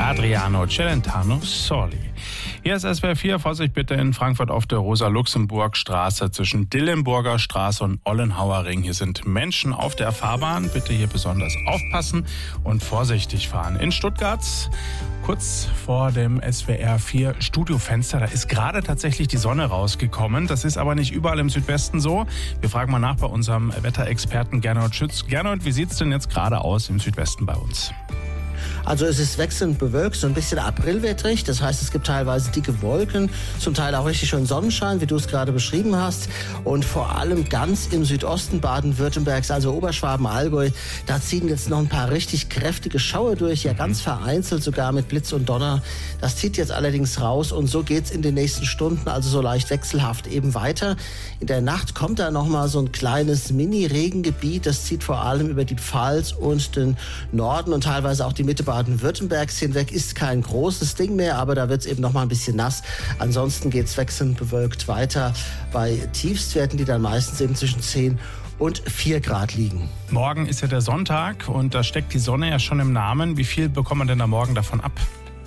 Adriano Celentano Soli. Hier ist SWR 4, Vorsicht bitte in Frankfurt auf der Rosa-Luxemburg-Straße zwischen Dillenburger Straße und Ollenhauer Ring. Hier sind Menschen auf der Fahrbahn. Bitte hier besonders aufpassen und vorsichtig fahren. In Stuttgart, kurz vor dem SWR 4 Studiofenster, da ist gerade tatsächlich die Sonne rausgekommen. Das ist aber nicht überall im Südwesten so. Wir fragen mal nach bei unserem Wetterexperten Gernot Schütz. Gernot, wie sieht es denn jetzt gerade aus im Südwesten bei uns? Also es ist wechselnd bewölkt, so ein bisschen aprilwettrig. Das heißt, es gibt teilweise dicke Wolken, zum Teil auch richtig schön Sonnenschein, wie du es gerade beschrieben hast. Und vor allem ganz im Südosten Baden-Württembergs, also Oberschwaben, Allgäu, da ziehen jetzt noch ein paar richtig kräftige Schauer durch, ja ganz vereinzelt sogar mit Blitz und Donner. Das zieht jetzt allerdings raus und so geht's in den nächsten Stunden, also so leicht wechselhaft eben weiter. In der Nacht kommt da nochmal so ein kleines Mini-Regengebiet, das zieht vor allem über die Pfalz und den Norden und teilweise auch die Mitte Baden-Württembergs hinweg. Ist kein großes Ding mehr, aber da wird es eben noch mal ein bisschen nass. Ansonsten geht es wechselnd bewölkt weiter bei Tiefstwerten, die dann meistens eben zwischen 10 und 4 Grad liegen. Morgen ist ja der Sonntag und da steckt die Sonne ja schon im Namen. Wie viel bekommt man denn da morgen davon ab?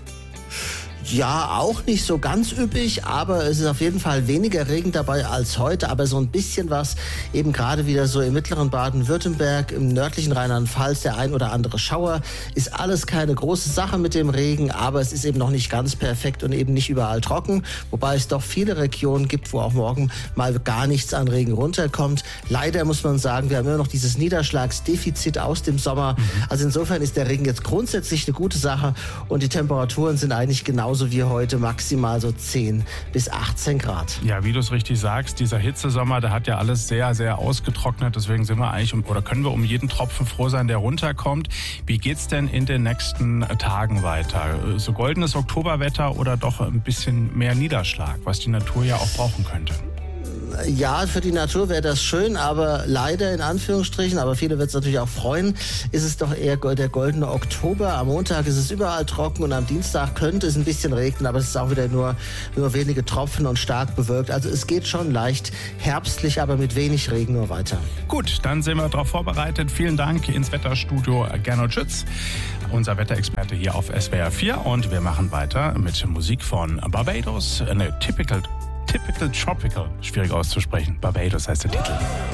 Ja, auch nicht so ganz üppig, aber es ist auf jeden Fall weniger Regen dabei als heute, aber so ein bisschen was, eben gerade wieder so im mittleren Baden-Württemberg, im nördlichen Rheinland-Pfalz, der ein oder andere Schauer, ist alles keine große Sache mit dem Regen, aber es ist eben noch nicht ganz perfekt und eben nicht überall trocken, wobei es doch viele Regionen gibt, wo auch morgen mal gar nichts an Regen runterkommt. Leider muss man sagen, wir haben immer noch dieses Niederschlagsdefizit aus dem Sommer, also insofern ist der Regen jetzt grundsätzlich eine gute Sache und die Temperaturen sind eigentlich genauso wie heute, maximal so 10 bis 18 Grad. Ja, wie du es richtig sagst, dieser Hitzesommer, der hat ja alles sehr, sehr ausgetrocknet. Deswegen sind wir eigentlich können wir um jeden Tropfen froh sein, der runterkommt. Wie geht's denn in den nächsten Tagen weiter? So goldenes Oktoberwetter oder doch ein bisschen mehr Niederschlag, was die Natur ja auch brauchen könnte? Ja, für die Natur wäre das schön, aber leider in Anführungsstrichen, aber viele wird es natürlich auch freuen, ist es doch eher der goldene Oktober. Am Montag ist es überall trocken und am Dienstag könnte es ein bisschen regnen, aber es ist auch wieder nur wenige Tropfen und stark bewölkt. Also es geht schon leicht herbstlich, aber mit wenig Regen nur weiter. Gut, dann sind wir darauf vorbereitet. Vielen Dank ins Wetterstudio Gernot Schütz, unser Wetterexperte hier auf SWR 4 und wir machen weiter mit Musik von Barbados, Typical Tropical, schwierig auszusprechen. Barbados heißt der Titel.